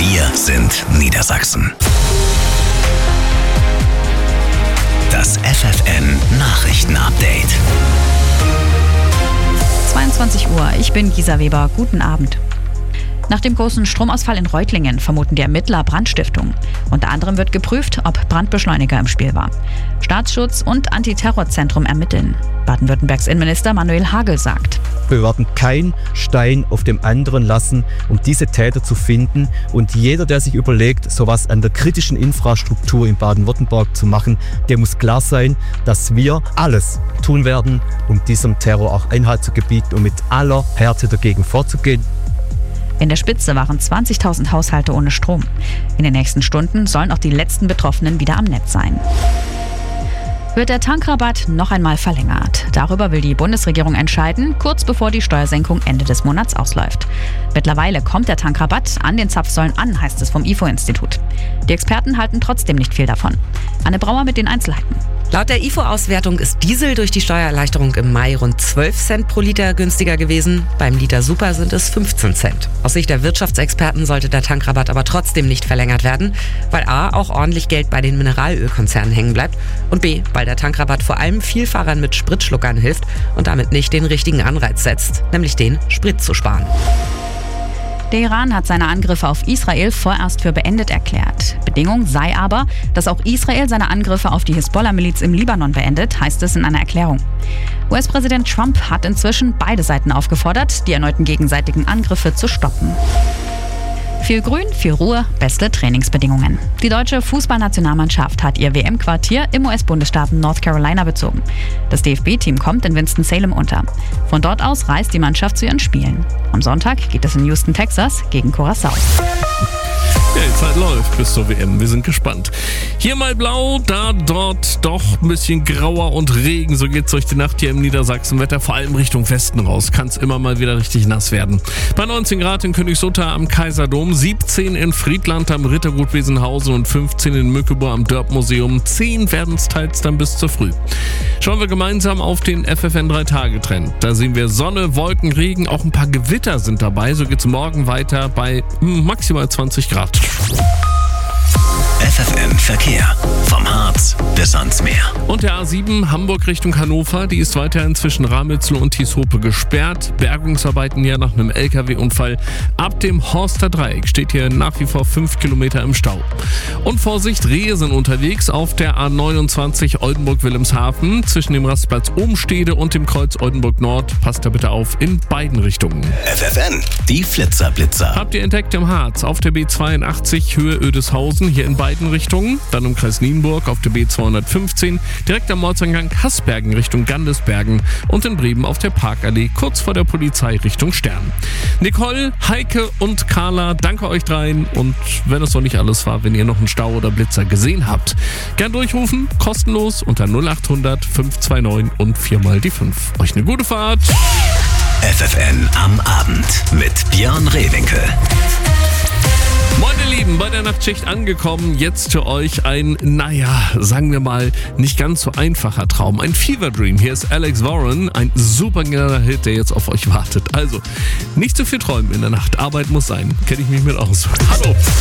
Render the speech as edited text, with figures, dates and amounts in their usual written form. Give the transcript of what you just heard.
Wir sind Niedersachsen. Das FFN Nachrichten-Update. 22 Uhr, ich bin Gisa Weber. Guten Abend. Nach dem großen Stromausfall in Reutlingen vermuten die Ermittler Brandstiftung. Unter anderem wird geprüft, ob Brandbeschleuniger im Spiel war. Staatsschutz und Antiterrorzentrum ermitteln. Baden-Württembergs Innenminister Manuel Hagel sagt: Wir werden keinen Stein auf dem anderen lassen, um diese Täter zu finden. Und jeder, der sich überlegt, sowas an der kritischen Infrastruktur in Baden-Württemberg zu machen, der muss klar sein, dass wir alles tun werden, um diesem Terror auch Einhalt zu gebieten und mit aller Härte dagegen vorzugehen. In der Spitze waren 20.000 Haushalte ohne Strom. In den nächsten Stunden sollen auch die letzten Betroffenen wieder am Netz sein. Wird der Tankrabatt noch einmal verlängert? Darüber will die Bundesregierung entscheiden, kurz bevor die Steuersenkung Ende des Monats ausläuft. Mittlerweile kommt der Tankrabatt an den Zapfsäulen an, heißt es vom IFO-Institut. Die Experten halten trotzdem nicht viel davon. Anne Brauer mit den Einzelheiten. Laut der IFO-Auswertung ist Diesel durch die Steuererleichterung im Mai rund 12 Cent pro Liter günstiger gewesen. Beim Liter Super sind es 15 Cent. Aus Sicht der Wirtschaftsexperten sollte der Tankrabatt aber trotzdem nicht verlängert werden, weil a. auch ordentlich Geld bei den Mineralölkonzernen hängen bleibt und b. weil der Tankrabatt vor allem Vielfahrern mit Spritschluckern hilft und damit nicht den richtigen Anreiz setzt, nämlich den, Sprit zu sparen. Der Iran hat seine Angriffe auf Israel vorerst für beendet erklärt. Bedingung sei aber, dass auch Israel seine Angriffe auf die Hisbollah-Miliz im Libanon beendet, heißt es in einer Erklärung. US-Präsident Trump hat inzwischen beide Seiten aufgefordert, die erneuten gegenseitigen Angriffe zu stoppen. Viel Grün, viel Ruhe, beste Trainingsbedingungen. Die deutsche Fußballnationalmannschaft hat ihr WM-Quartier im US-Bundesstaat North Carolina bezogen. Das DFB-Team kommt in Winston-Salem unter. Von dort aus reist die Mannschaft zu ihren Spielen. Am Sonntag geht es in Houston, Texas gegen Curaçao. Ja, die Zeit läuft bis zur WM. Wir sind gespannt. Hier mal blau, da, dort doch ein bisschen grauer und Regen. So geht's durch die Nacht hier im Niedersachsenwetter. Vor allem Richtung Westen raus. Kann es immer mal wieder richtig nass werden. Bei 19 Grad in Königslutter am Kaiserdom, 17 in Friedland am Rittergut Wesenhausen und 15 in Mückeburg am Dörp-Museum. 10 werden es teils dann bis zur Früh. Schauen wir gemeinsam auf den FFN 3-Tage-Trend. Da sehen wir Sonne, Wolken, Regen, auch ein paar Gewitter sind dabei. So geht's morgen weiter bei maximal 20 Grad. FFN Verkehr. Vom Harz bis ans Meer. Und der A7 Hamburg Richtung Hannover, die ist weiterhin zwischen Ramützel und Tieshope gesperrt. Bergungsarbeiten hier nach einem LKW-Unfall. Ab dem Horster Dreieck steht hier nach wie vor 5 Kilometer im Stau. Und Vorsicht, Rehe sind unterwegs auf der A29 Oldenburg-Wilhelmshaven zwischen dem Rastplatz Umstede und dem Kreuz Oldenburg Nord. Passt da bitte auf in beiden Richtungen. FFN, die Flitzer-Blitzer. Habt ihr entdeckt im Harz auf der B82 Höhe Oedeshausen, hier in beiden Richtungen. Dann im Kreis Nienburg auf der B215, direkt am Ortseingang Haßbergen Richtung Gandesbergen und in Bremen auf der Parkallee kurz vor der Polizei Richtung Stern. Nicole, Heike und Carla, danke euch dreien und wenn es noch nicht alles war, wenn ihr noch einen Stau oder Blitzer gesehen habt, gern durchrufen, kostenlos unter 0800 529 und 4 die 5. Euch eine gute Fahrt! FFN am Abend mit Björn Rehwinkel. Meine Lieben, bei der Nachtschicht angekommen, jetzt für euch ein, sagen wir mal, nicht ganz so einfacher Traum. Ein Fever Dream. Hier ist Alex Warren, ein super genialer Hit, der jetzt auf euch wartet. Also, nicht zu viel träumen in der Nacht. Arbeit muss sein. Kenne ich mich mit aus. Hallo!